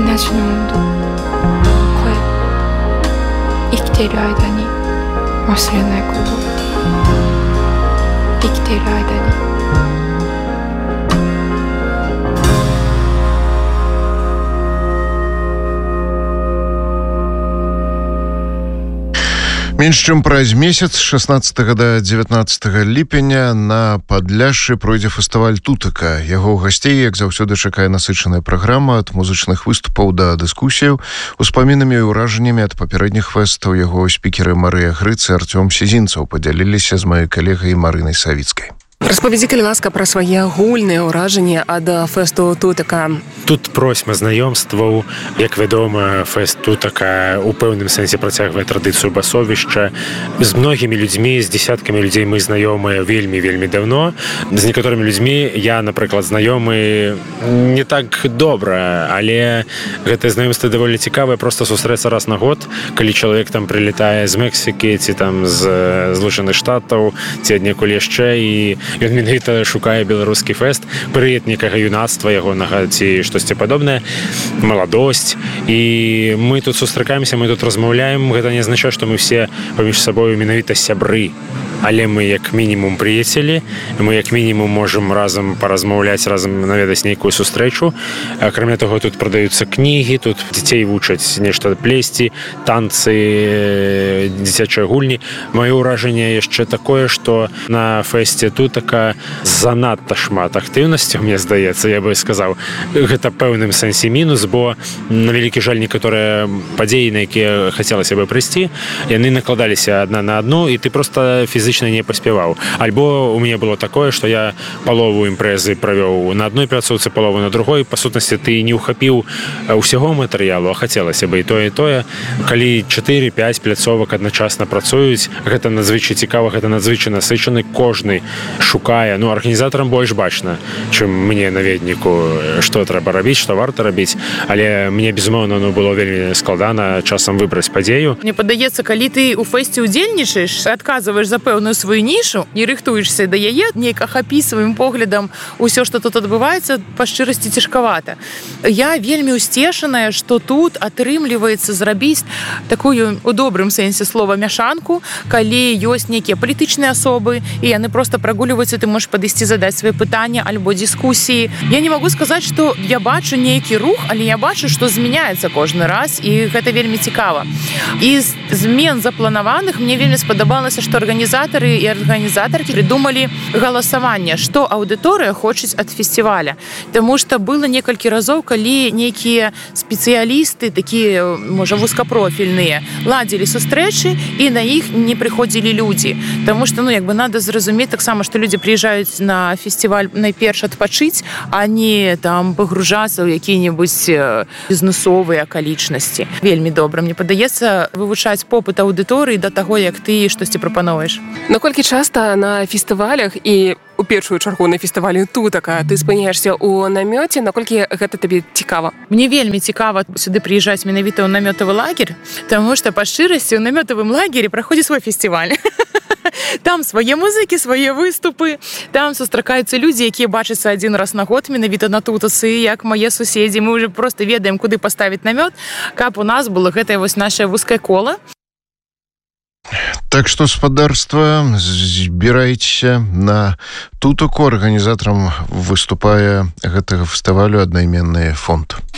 なしの温度、声、生きている間に忘れないこと、生きている間に Менш чым праз месяц 16 да 19 ліпеня на Падляшшы пройдзе фестываль Тутака. Яго гасцей, як заўсёды, чакае насычаная праграма ад музычных выступаў да дыскусіяў, успамінамі і ўражаннямі ад папярэдніх фэстаў. Яго спікеры Марыя Грыц і Артём Сізінцаў падзяліліся з маёй калегай Марынай Савіцкай. Распавядзі, калі ласка, пра свае агульныя ўражанні ад фэсту Тутака. Тут просьма знаёмстваў. Як вядома, фэст Тутака у пэўным сэнсе працягвае традыцыю басовішча. З многімі людзьмі, з дзесяткамі людзей мы знаёмыя вельмі даўно. З некаторымі людзьмі я, напрыклад, знаёмы не так добра, але гэтае знаёмства даволі цікавае, проста сустрэцца раз на год, калі чалавек там прылетае з Мексікі ці там з Злучаных Штатаў ці аднекуль яшчэ, і ён менавіта шукае беларускі фэст, прыет некага юнацтва ягонага ці штосьці падобнае, маладосць. І мы тут сустракаемся, мы тут размаўляем. Гэта не азначае, што мы все паміж сабою менавіта сябры, але мы як мінімум прыяцелі, мы як мінімум можам разам паразмаўляць, разам наведаць нейкую сустрэчу. Акрамя таго, тут прадаюцца кнігі, тут дзяцей вучаць нешта плесці, танцы, дзіцячыя гульні. Маё ўражанне яшчэ такое, што на фэсце Тутака занадта шмат актыўнасці, мне здаецца, я бы сказаў. Гэта пэўным сэнсе мінус, бо на вялікі жаль некаторыя падзеі, на якія хацелася бы прыйсці, яны накладаліся адна на адну, і ты проста фізычна не паспяваў. Альбо у мяне было такое, што я палову імпрэзы правёў на адной пляцоўцы, палову на другой. Па сутнасці, ты не ўхапіў усяго матэрыялу, а хацелася бы і тое. Калі 4-5 пляцовак адначасна працуюць, гэта надзвычай цікава, гэта надзвычай насычаны. Кожны шукае, арганізатарам больш бачна, чым мне, наведніку, што трэба рабіць, што варта рабіць. Але мне, безумоўна, было вельмі складана часам выбраць падзею. Мне падаецца, калі ты ў фэсце ўдзельнічаеш, адказваеш за пэўную сваю нішу і рыхтуешся да яе, неяк ахапі сваім поглядам усё, што тут адбываецца, па шчырасці цяжкавата. Я вельмі ўсцешаная, што тут атрымліваецца зрабіць такую, у добрым сэнсе слова, мяшанку, калі ёсць нейкія палітычныя асобы, і яны проста прагульваюцца, ты можаш падысці задаць свае пытанні альбо дыскусіі. Я не магу сказаць, што я бачу нейкі рух, але я бачу, што змяняецца кожны раз, і гэта вельмі цікава. І з змен запланаваных мне вельмі спадабалася, што арганізатары і арганізатаркі придумалі галасаванне, што аўдыторыя хочуць ад фестываля. Таму што было некалькі разоў, калі нейкія спецыялісты, такія, можа, вузкапрофільныя, ладзілі сустрэчы, і на іх не прыходзілі людзі. Таму што, надо зразумець таксама, што людзі прыязджаюць на фестываль найперш адпачыць, а не там пагружацца ў якія-небудзь бізнесовыя акалічнасці. Вельмі добра, мне падаецца, вывучаць попыт аўдыторыі да таго, як ты штосьці прапановаеш. Наколькі часта на фестывалях і у першую чаргу на фестывалі Тутака ты спыняешся ў намёце, наколькі гэта табе цікава? Мне вельмі цікава сюды прыязджаць менавіта ў намётавы лагер, таму што па шчырасці ў намётавым лагері праходзіць свой фестываль. Там свае музыкі, свае выступы, там сустракаюцца людзі, якія бачацца адзін раз на год менавіта на Тутацы, як мае суседзі. Мы ўжо проста ведаем, куды паставіць намёт, каб у нас было гэтае нашае вузкае кола. Так што, спадарства, збірайцеся на Тутаку. Арганізатарам выступае гэтага фестывалю аднайменны фонд.